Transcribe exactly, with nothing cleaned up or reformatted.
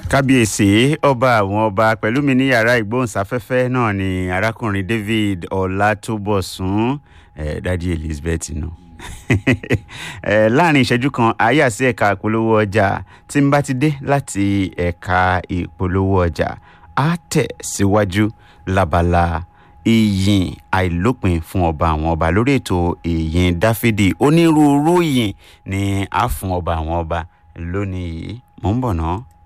kábíyèsí ọba àwọn ọba pẹ̀lú mi ní yàrá ìgbóhùnsáfẹ́fẹ́ náà ni arákùnrin David Ọlátúbọ̀sún eh, Daddy Elizabeth nù. eh, láàrin ìṣẹ́jú kan àyà sí ẹ̀ka ìpolówó ọjà tí n bá ti dé láti ẹ̀ka ìpolówó ọjà á tẹ̀ síwájú lábala ìyìn àìlópin fún ọba àwọn ọba lórí ètò ìyìn Dáfídì. Onírúurú ìyìn ni a fún ọba àwọn ọba lónìí yìí. Mò ń bọ̀ náà.